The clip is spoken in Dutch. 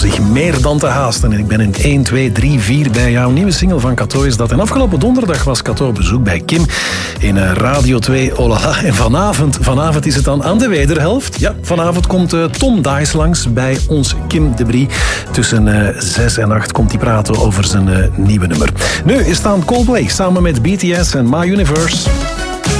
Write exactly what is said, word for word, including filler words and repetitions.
zich meer dan te haasten. En ik ben in één, twee, drie, vier bij jouw nieuwe single van Kato is dat. En afgelopen donderdag was Kato op bezoek bij Kim in Radio twee Olala. En vanavond, vanavond is het dan aan de wederhelft. Ja, vanavond komt uh, Tom Dice langs bij ons Kim de Brie. Tussen uh, zes en acht komt hij praten over zijn uh, nieuwe nummer. Nu is staan Coldplay samen met B T S en My Universe.